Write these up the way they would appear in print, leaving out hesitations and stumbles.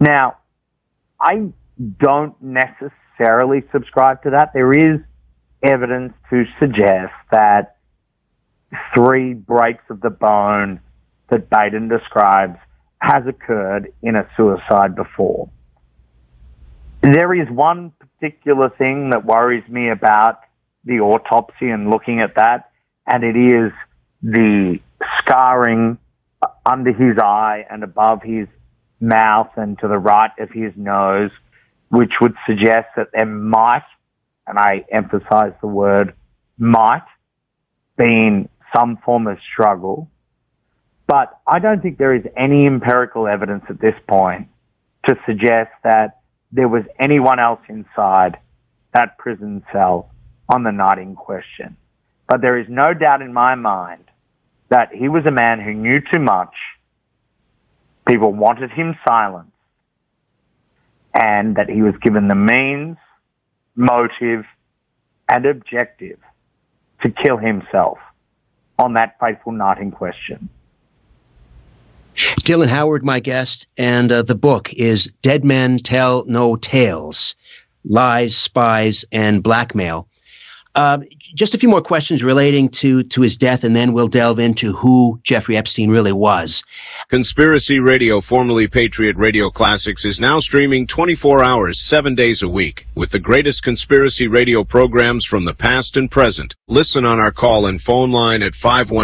Now, I don't necessarily subscribe to that. There is evidence to suggest that 3 breaks of the bone that Baden describes has occurred in a suicide before. There is one particular thing that worries me about the autopsy and looking at that, and it is the scarring under his eye and above his mouth and to the right of his nose, which would suggest that there might, and I emphasize the word might, been some form of struggle. But I don't think there is any empirical evidence at this point to suggest that there was anyone else inside that prison cell on the night in question. But there is no doubt in my mind that he was a man who knew too much. People wanted him silenced, and that he was given the means, motive, and objective to kill himself on that fateful night in question. Dylan Howard, my guest, and the book is Dead Men Tell No Tales, Lies, Spies, and Blackmail. Just a few more questions relating to his death, and then we'll delve into who Jeffrey Epstein really was. Conspiracy Radio, formerly Patriot Radio Classics, is now streaming 24 hours, 7 days a week, with the greatest conspiracy radio programs from the past and present. Listen on our call and phone line at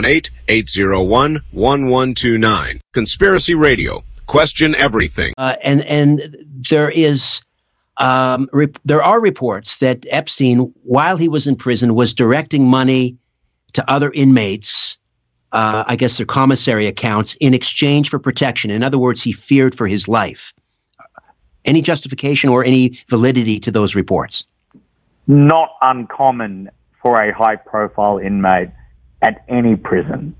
518-801-1129. Conspiracy Radio. Question everything. And there is... there are reports that Epstein, while he was in prison, was directing money to other inmates, I guess their commissary accounts, in exchange for protection. In other words, he feared for his life. Any justification or any validity to those reports? Not uncommon for a high-profile inmate at any prison.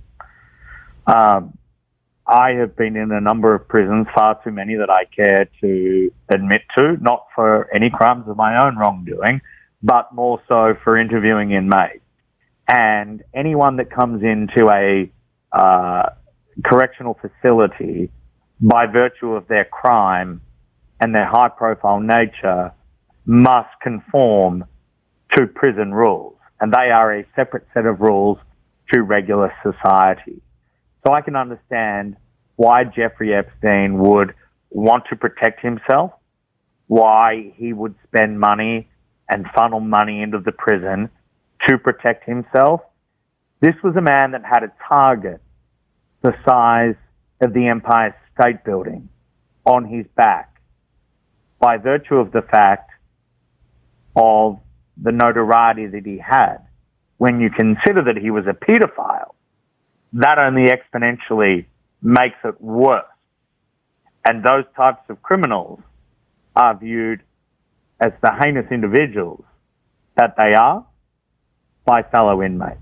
I have been in a number of prisons, far too many that I care to admit to, not for any crimes of my own wrongdoing, but more so for interviewing inmates. And anyone that comes into a correctional facility, by virtue of their crime and their high-profile nature, must conform to prison rules. And they are a separate set of rules to regular society. So I can understand why Jeffrey Epstein would want to protect himself, why he would spend money and funnel money into the prison to protect himself. This was a man that had a target the size of the Empire State Building on his back by virtue of the fact of the notoriety that he had. When you consider that he was a pedophile, that only exponentially makes it worse. And those types of criminals are viewed as the heinous individuals that they are by fellow inmates.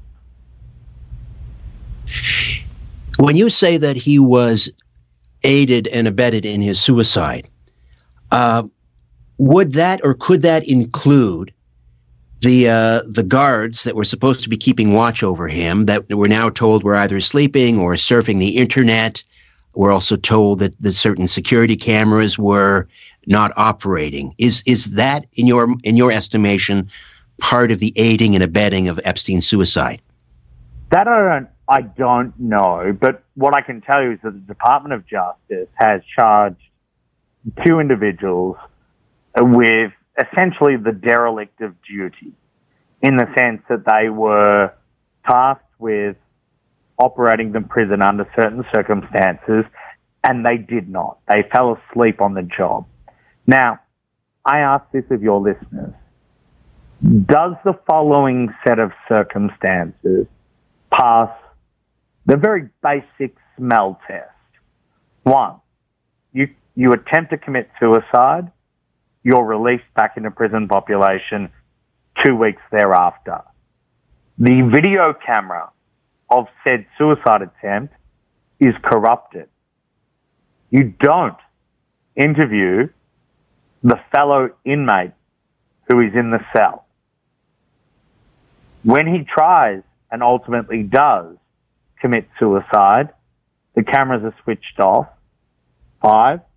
When you say that he was aided and abetted in his suicide, would that or could that include the guards that were supposed to be keeping watch over him, that we're now told were either sleeping or surfing the internet? We're also told that the certain security cameras were not operating. Is that, in your estimation, part of the aiding and abetting of Epstein's suicide? That I don't know, but what I can tell you is that the Department of Justice has charged 2 individuals with essentially the derelict of duty, in the sense that they were tasked with operating the prison under certain circumstances, and they did not. They fell asleep on the job. Now, I ask this of your listeners. Does the following set of circumstances pass the very basic smell test? 1, you attempt to commit suicide, you're released back into prison population 2 weeks thereafter. The video camera of said suicide attempt is corrupted. You don't interview the fellow inmate who is in the cell. When he tries and ultimately does commit suicide, the cameras are switched off. 5,